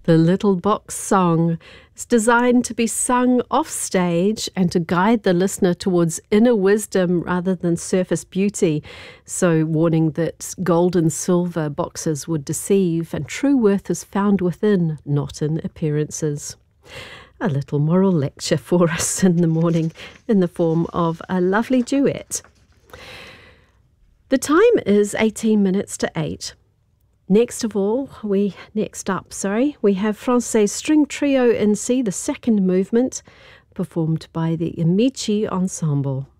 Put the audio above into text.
The Little Box Song is designed to be sung off stage and to guide the listener towards inner wisdom rather than surface beauty. So, warning that gold and silver boxes would deceive, and true worth is found within, not in appearances. A little moral lecture for us in the morning in the form of a lovely duet. The time is 18 minutes to 8. Next up, we have Francais String Trio in C, the second movement, performed by the Amici Ensemble.